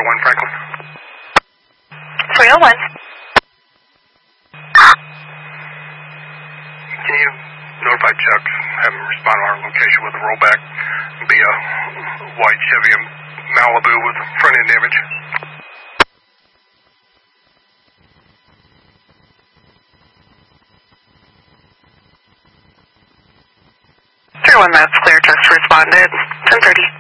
301 Franklin. 301. Can you notify Chuck, have him respond to our location with a rollback, be a white Chevy Malibu with front end image? 301, that's clear, just responded. 10:30.